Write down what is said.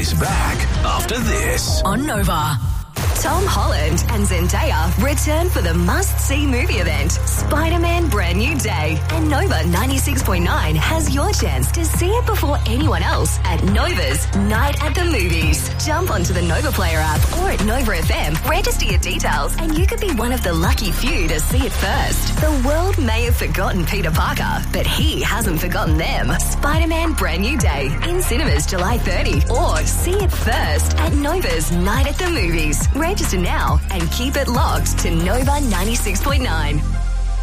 is back after this. On Nova. Tom Holland and Zendaya return for the must-see movie event, Spider-Man Brand New Day. And Nova 96.9 has your chance to see it before anyone else at Nova's Night at the Movies. Jump onto the Nova Player app or at Nova FM, register your details, and you could be one of the lucky few to see it first. The world may have forgotten Peter Parker, but he hasn't forgotten them. Spider-Man Brand New Day in cinemas July 30, or see it first at Nova's Night at the Movies. Register now and keep it locked to Nova 96.9.